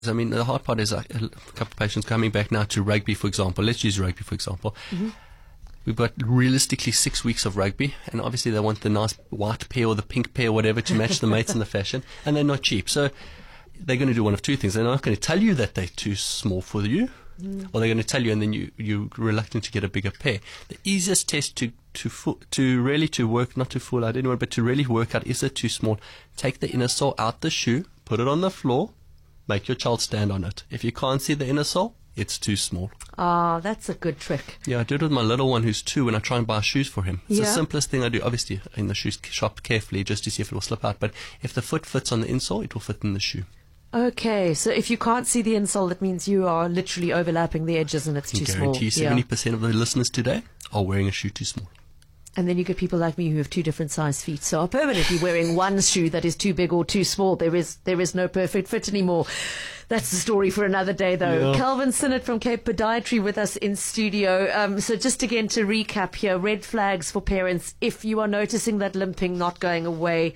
I mean, the hard part is a couple of patients coming back now to rugby, for example. Let's use rugby, for example. Mm-hmm. We've got realistically 6 weeks of rugby, and obviously they want the nice white pair or the pink pair or whatever to match the mates in the fashion, and they're not cheap. So they're going to do one of two things. They're not going to tell you that they're too small for you, or they're going to tell you and then you're reluctant to get a bigger pair. The easiest test to really work, not to fool out anyone, but to really work out, is it too small? Take the inner sole out the shoe, put it on the floor, make your child stand on it. If you can't see the inner sole, it's too small. Ah, that's a good trick. Yeah, I do it with my little one who's 2 when I try and buy shoes for him. It's the simplest thing I do. Obviously, in the shoes shop carefully just to see if it will slip out. But if the foot fits on the insole, it will fit in the shoe. Okay, so if you can't see the insole, that means you are literally overlapping the edges and it's too small. I guarantee 70% of the listeners today are wearing a shoe too small. And then you get people like me who have 2 different size feet, so are permanently wearing one shoe that is too big or too small. There is no perfect fit anymore. That's the story for another day, though. Yeah. Calvin Sinnott from Cape Podiatry with us in studio. So just again to recap here, red flags for parents if you are noticing that limping not going away.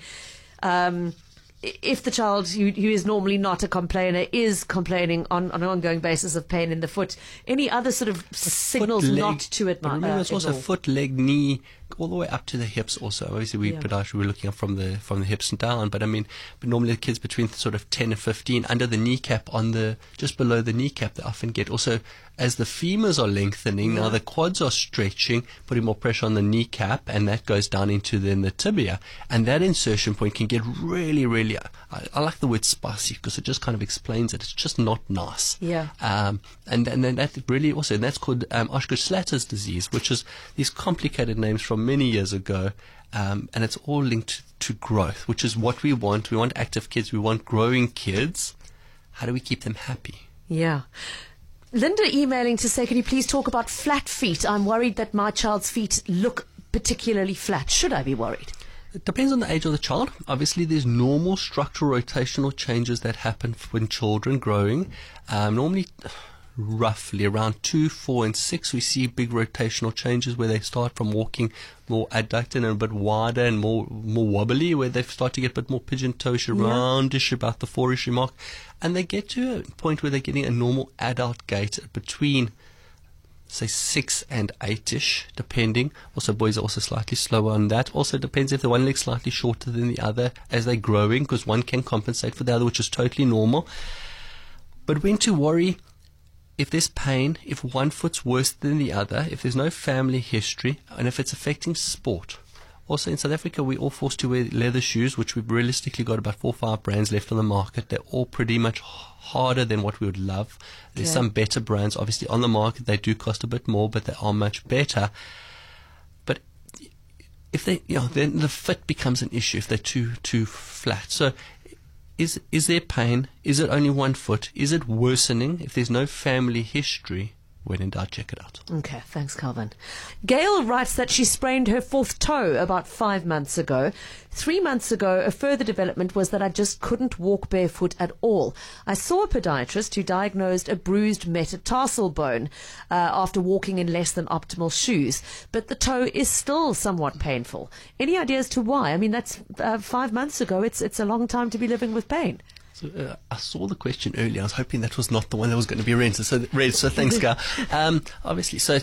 If the child who is normally not a complainer is complaining on an ongoing basis of pain in the foot, any other sort of signals not to admire? Remember, it's also foot, leg, knee, all the way up to the hips also. Obviously, we're looking up from the hips and down, but normally the kids between sort of 10 and 15, under the kneecap, just below the kneecap, they often get also, as the femurs are lengthening, now the quads are stretching, putting more pressure on the kneecap, and that goes down into then the tibia. And that insertion point can get really, really, I like the word spicy because it just kind of explains it. It's just not nice. Yeah. And then that really also, and that's called Osgood-Schlatter's disease, which is these complicated names from many years ago. And it's all linked to growth, which is what we want. We want active kids. We want growing kids. How do we keep them happy? Yeah. Linda emailing to say, can you please talk about flat feet? I'm worried that my child's feet look particularly flat. Should I be worried? It depends on the age of the child. Obviously, there's normal structural rotational changes that happen when children growing. Normally, roughly around 2, 4, and 6, we see big rotational changes where they start from walking more adducted and a bit wider and more wobbly, where they start to get a bit more pigeon-toeish, roundish about the 4-ish mark. And they get to a point where they're getting a normal adult gait between, say, 6 and 8-ish, depending. Also, boys are also slightly slower on that. Also, depends if the one leg's slightly shorter than the other as they're growing, because one can compensate for the other, which is totally normal. But when to worry, if there's pain, if one foot's worse than the other, if there's no family history, and if it's affecting sport. Also, in South Africa, we're all forced to wear leather shoes, which we've realistically got about 4 or 5 brands left on the market. They're all pretty much harder than what we would love. There's some better brands, obviously, on the market. They do cost a bit more, but they are much better. But if they, then the fit becomes an issue if they're too flat. So, is there pain? Is it only one foot? Is it worsening? If there's no family history, when in doubt, check it out. Okay, thanks, Calvin. Gail writes that she sprained her 4th toe about 5 months ago. 3 months ago, a further development was that I just couldn't walk barefoot at all. I saw a podiatrist who diagnosed a bruised metatarsal bone after walking in less than optimal shoes, but the toe is still somewhat painful. Any idea as to why? I mean, that's 5 months ago. It's a long time to be living with pain. So, I saw the question earlier. I was hoping that was not the one that was going to be read. So thanks, Gail. Obviously, so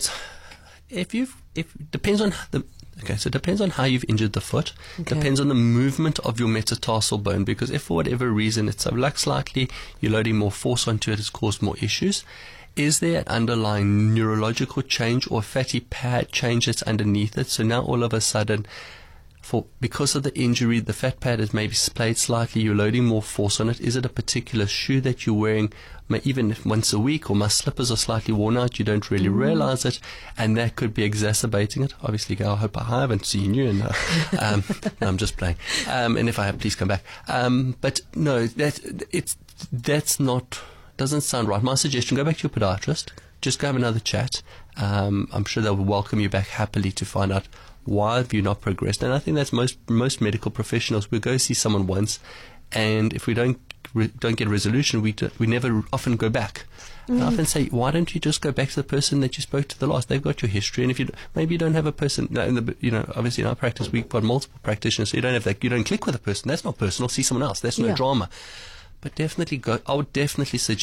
it depends on so it depends on how you've injured the foot. Okay. Depends on the movement of your metatarsal bone, because if for whatever reason it's slightly, you're loading more force onto it, has caused more issues. Is there an underlying neurological change or fatty pad change that's underneath it? So now all of a sudden, because of the injury, the fat pad has maybe splayed slightly, you're loading more force on it. Is it a particular shoe that you're wearing, even if once a week, or my slippers are slightly worn out, you don't really realize it, and that could be exacerbating it? Obviously, I hope I haven't seen you, and no, I'm just playing. And if I have, please come back. But no, that's not, doesn't sound right. My suggestion, go back to your podiatrist, just go have another chat. I'm sure they'll welcome you back happily to find out why have you not progressed. And I think that's most medical professionals. We go see someone once, and if we don't get resolution, we never often go back. I often say, why don't you just go back to the person that you spoke to the last? They've got your history, and if maybe you don't have a person, obviously in our practice we've got multiple practitioners, so you don't have that, you don't click with a person. That's not personal. See someone else. That's no drama. But definitely go. I would definitely suggest